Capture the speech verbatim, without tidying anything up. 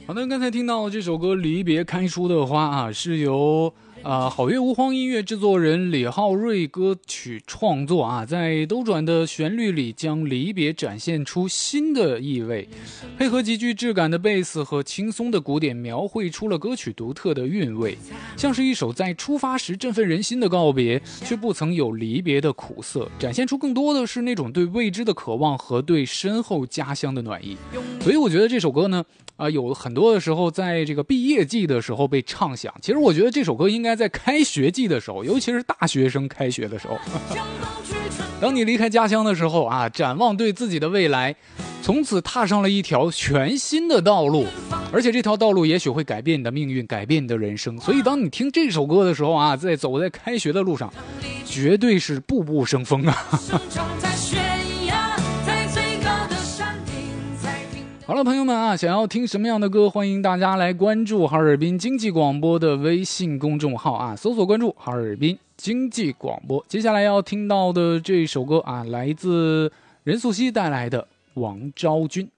好的，刚才听到这首歌《离别开出的花》啊，是由啊、呃、好乐无荒音乐制作人李浩瑞歌曲创作啊，在兜转的旋律里将离别展现出新的意味，配合极具质感的贝斯和轻松的鼓点，描绘出了歌曲独特的韵味，像是一首在出发时振奋人心的告别，却不曾有离别的苦涩，展现出更多的是那种对未知的渴望和对身后家乡的暖意。所以我觉得这首歌呢啊、呃，有很多的时候在这个毕业季的时候被唱响。其实我觉得这首歌应该在开学季的时候，尤其是大学生开学的时候，当你离开家乡的时候啊，展望对自己的未来，从此踏上了一条全新的道路，而且这条道路也许会改变你的命运，改变你的人生。所以当你听这首歌的时候啊，在走在开学的路上，绝对是步步生风啊。好了，朋友们啊，想要听什么样的歌，欢迎大家来关注哈尔滨经济广播的微信公众号啊，搜索关注哈尔滨经济广播。接下来要听到的这首歌啊，来自任素汐带来的《王昭君》。